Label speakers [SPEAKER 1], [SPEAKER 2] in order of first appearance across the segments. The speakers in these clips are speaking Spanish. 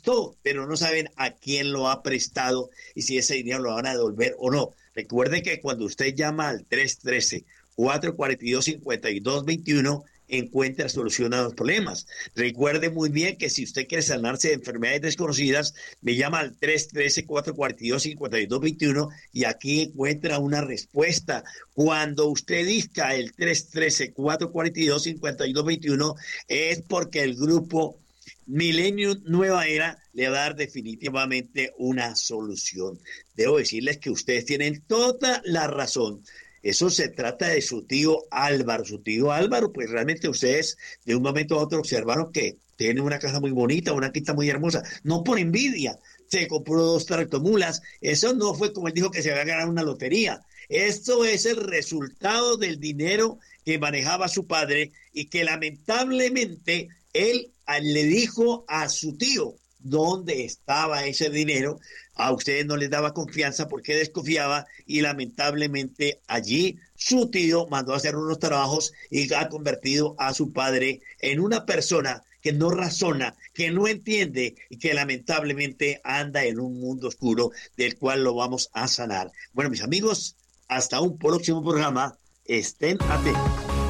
[SPEAKER 1] prestó, pero no saben a quién lo ha prestado y si ese dinero lo van a devolver o no. Recuerde que cuando usted llama al 313-442-5221, encuentra solución a los problemas. Recuerde muy bien que si usted quiere sanarse de enfermedades desconocidas, me llama al 313-442-5221 y aquí encuentra una respuesta. Cuando usted disca el 313-442-5221 es porque el grupo Milenio Nueva Era le va a dar definitivamente una solución. Debo decirles que ustedes tienen toda la razón. Eso se trata de su tío Álvaro. Su tío Álvaro, pues realmente ustedes de un momento a otro observaron que tiene una casa muy bonita, una quinta muy hermosa. No por envidia, se compró 2 tractomulas. Eso no fue como él dijo que se había ganado una lotería. Esto es el resultado del dinero que manejaba su padre y que lamentablemente él le dijo a su tío dónde estaba ese dinero. A ustedes no les daba confianza porque desconfiaba y lamentablemente allí su tío mandó a hacer unos trabajos y ha convertido a su padre en una persona que no razona, que no entiende y que lamentablemente anda en un mundo oscuro del cual lo vamos a sanar. Bueno, mis amigos, hasta un próximo programa. Estén atentos.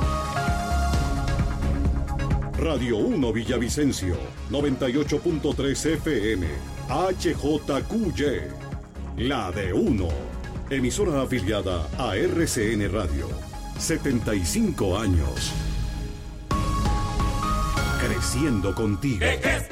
[SPEAKER 2] Radio 1 Villavicencio, 98.3 FM, HJQY, la de 1, emisora afiliada a RCN Radio, 75 años. Creciendo contigo.